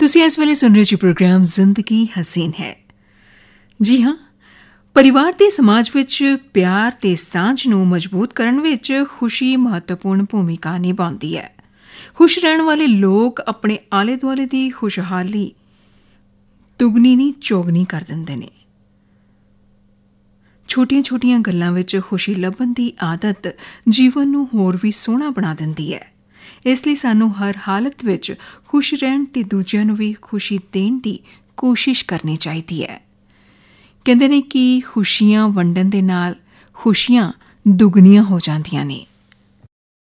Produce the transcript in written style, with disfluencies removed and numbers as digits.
ਤੁਸੀਂ ਇਸ ਵੇਲੇ ਸੁਣ ਰਹੇ ਜੀ ਪ੍ਰੋਗਰਾਮ ਜ਼ਿੰਦਗੀ ਹਸੀਨ ਹੈ। ਜੀ ਹਾਂ, ਪਰਿਵਾਰ ਤੇ ਸਮਾਜ ਵਿੱਚ ਪਿਆਰ ਤੇ ਸਾਂਝ ਨੂੰ ਮਜ਼ਬੂਤ ਕਰਨ ਵਿੱਚ ਖੁਸ਼ੀ ਮਹੱਤਵਪੂਰਨ ਭੂਮਿਕਾ ਨਿਭਾਉਂਦੀ ਹੈ। ਖੁਸ਼ ਰਹਿਣ ਵਾਲੇ ਲੋਕ ਆਪਣੇ ਆਲੇ ਦੁਆਲੇ ਦੀ ਖੁਸ਼ਹਾਲੀ ਦੁੱਗਣੀ ਨਹੀਂ ਚੌਗਣੀ ਕਰ ਦਿੰਦੇ ਨੇ। ਛੋਟੀਆਂ-ਛੋਟੀਆਂ ਗੱਲਾਂ ਵਿੱਚ ਖੁਸ਼ੀ ਲੱਭਣ ਦੀ ਆਦਤ ਜੀਵਨ ਨੂੰ ਹੋਰ ਵੀ ਸੋਹਣਾ ਬਣਾ ਦਿੰਦੀ ਹੈ। ਇਸ ਲਈ ਸਾਨੂੰ ਹਰ ਹਾਲਤ ਵਿੱਚ ਖੁਸ਼ ਰਹਿਣ ਤੇ ਦੂਜਿਆਂ ਨੂੰ ਵੀ ਖੁਸ਼ੀ ਦੇਣ ਦੀ ਕੋਸ਼ਿਸ਼ ਕਰਨੀ ਚਾਹੀਦੀ ਹੈ। ਕਹਿੰਦੇ ਨੇ ਕਿ ਖੁਸ਼ੀਆਂ ਵੰਡਣ ਦੇ ਨਾਲ ਖੁਸ਼ੀਆਂ ਦੁੱਗਣੀਆਂ ਹੋ ਜਾਂਦੀਆਂ ਨੇ।